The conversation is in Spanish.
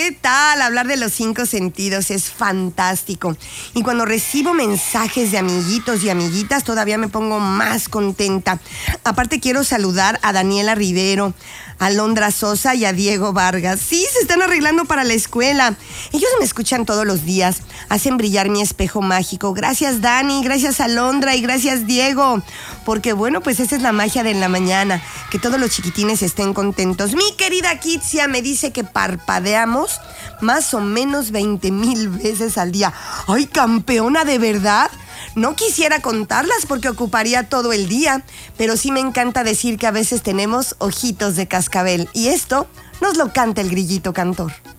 ¿qué tal? Hablar de los 5 sentidos es fantástico. Y cuando recibo mensajes de amiguitos y amiguitas, todavía me pongo más contenta. Aparte, quiero saludar a Daniela Rivero, a Alondra Sosa y a Diego Vargas. Sí, se están arreglando para la escuela. Ellos me escuchan todos los días. Hacen brillar mi espejo mágico. Gracias, Dani, gracias, Alondra y gracias, Diego. Porque bueno, pues esa es la magia de la mañana. Que todos los chiquitines estén contentos. Mi querida Kitsia me dice que parpadeamos más o menos 20,000 veces al día. ¡Ay, campeona, de verdad! No quisiera contarlas porque ocuparía todo el día, pero sí me encanta decir que a veces tenemos ojitos de cascabel. Y esto nos lo canta el grillito cantor.